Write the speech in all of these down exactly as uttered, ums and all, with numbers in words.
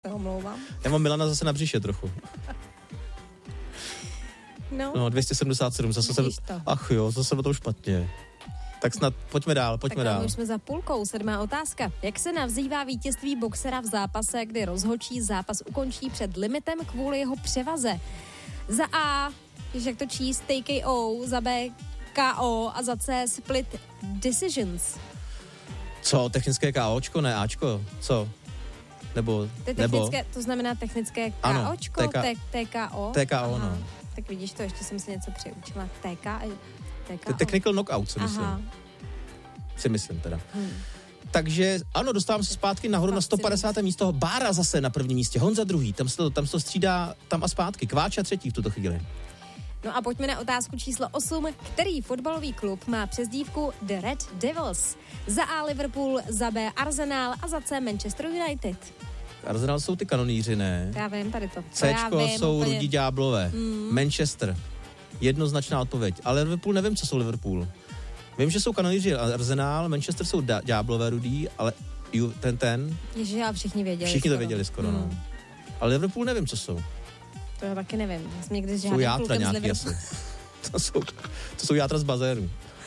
Omlouvám. Já mám Milana zase na břiše trochu. No, no dvě stě sedmdesát sedm, zase jsem... Ach jo, zase bylo to špatně. Tak snad, pojďme dál, pojďme tak dál. už jsme za půlkou, sedmá otázka. Jak se nazývá vítězství boxera v zápase, kdy rozhodčí zápas ukončí před limitem kvůli jeho převaze? Za A, když jak to číst, T K O, za B K O a za C split decisions. Co, technické KOčko, ne Ačko, co? Nebo, nebo... nebo... To znamená technické ano, KOčko, TK... T K O? T K O, no. Tak vidíš to, ještě jsem si něco přiučila. T K O. To je technical knockout, si myslím. Aha. Si myslím teda. Hmm. Takže ano, dostávám se zpátky nahoru na sto padesáté místo. Bára zase na prvním místě, Honza druhý, tam se to, tam se to střídá tam a zpátky. Kváča třetí v tuto chvíli. No a pojďme na otázku číslo osm. Který fotbalový klub má přezdívku The Red Devils? Za A Liverpool, za B Arsenal a za C Manchester United. Arsenal jsou ty kanonýři, ne? Já vím, tady to. Cčko vím, jsou úplně... Rudí ďáblové. Mm. Manchester. Jednoznačná odpověď. Ale Liverpool, nevím, co jsou Liverpool. Vím, že jsou kanonýři Arsenal, Manchester jsou ďáblové rudí, ale ten, ten... Ježiš, já všichni věděli. Všichni skoro. to věděli skoro, mm. no. Ale Liverpool nevím, co jsou. To já taky nevím. Já jsem někdy s žádným klukem z Liverpoolu. Asi. to, jsou, to jsou játra z bazénu.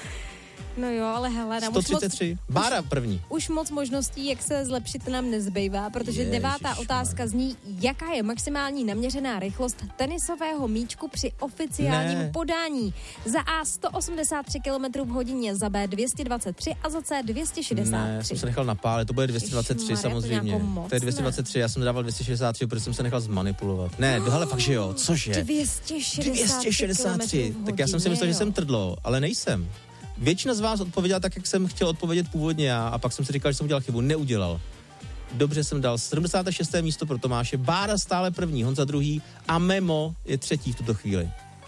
No jo, ale hele, nám sto třicet tři. Už moc, Bára první. Už moc možností, jak se zlepšit, nám nezbývá, protože Ježiš, devátá otázka zní, jaká je maximální naměřená rychlost tenisového míčku při oficiálním ne. podání. Za A sto osmdesát tři kilometrů v hodině, za B dvě stě dvacet tři a za C dvě stě šedesát tři. Ne, jsem se nechal napálit, to bude dvě stě dvacet tři. Ježiš, samozřejmě. To, moc, to je dvě stě dvacet tři, ne. Já jsem dával dvě stě šedesát tři, protože jsem se nechal zmanipulovat. Ne, oh, hele, fakt, že jo, cože? dvě stě šedesát tři. Tak já jsem si myslel, že jsem trdlo, ale nejsem. Většina z vás odpověděla tak, jak jsem chtěl odpovědět původně já a pak jsem si říkal, že jsem udělal chybu. Neudělal. Dobře jsem dal sedmdesát šesté místo pro Tomáše, Bára stále první, Honza druhý a Memo je třetí v tuto chvíli.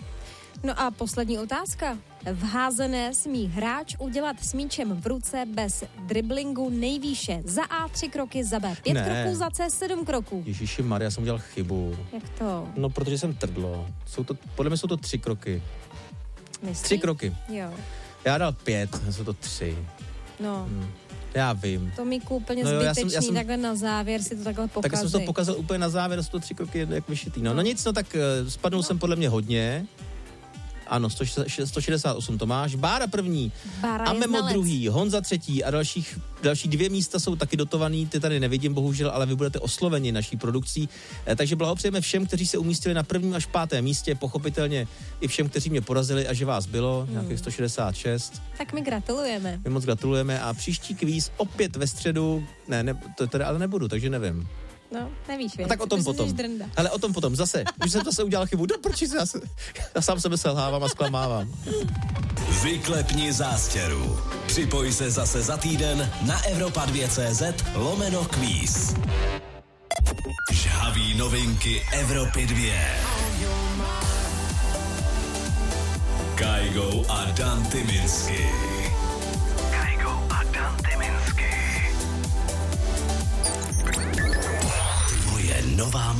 No a poslední otázka. V házené smí hráč udělat s míčem v ruce bez driblingu nejvýše. Za A tři kroky, za B pět ne. kroků, za C sedm kroků. Ježíši Maria, jsem udělal chybu. Jak to? No, protože jsem trdlo. Jsou to, podle mě jsou to tři kroky. Myslíš? Tři kroky. Jo. Já dal pět, jsou to tři. No. Hmm. Já vím. To mi úplně no jo, zbytečný, já jsem, já jsem, takhle na závěr si to takhle pokazit. Tak jsem to pokazil úplně na závěr, jsou to tři kroky jak vyšitý. No, no. no nic, no tak uh, spadnul no. jsem podle mě hodně. Ano, sto šedesát osm Tomáš, Bára první Bára a Memo znalec. druhý, Honza třetí a dalších, další dvě místa jsou taky dotovaný, ty tady nevidím bohužel, ale vy budete osloveni naší produkcí, e, takže blahopřejeme všem, kteří se umístili na prvním až pátém místě, pochopitelně i všem, kteří mě porazili a že vás bylo, hmm. nějakých sto šedesát šest. Tak my gratulujeme. My moc gratulujeme a příští kvíz opět ve středu, ne, ne to tady ale nebudu, takže nevím. No, nevíš, věc. Tak o tom potom. Ale o tom potom. Zase, už jsem zase udělal chybu. No, proč já, se, já sám sebe selhávám a zklamávám. Vyklepni zástěru. Připoj se zase za týden na Evropa dva tečka cé zet lomeno kvíz. Žhavý novinky Evropy dvě. Kaigo a Dan Tyminsky. Kaigo a Dan Tyminsky. Tvoje nová